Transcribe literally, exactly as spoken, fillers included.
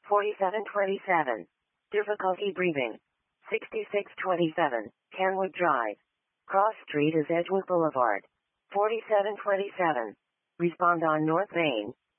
forty-seven twenty-seven. Difficulty breathing. sixty-six twenty-seven. Kenwood Drive. Cross Street is Edgewood Boulevard. forty-seven twenty-seven. Respond on North Main.